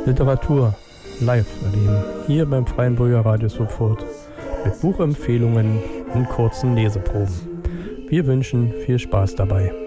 Literatur live erleben, hier beim Freienburger Radio Sofort, mit Buchempfehlungen und kurzen Leseproben. Wir wünschen viel Spaß dabei.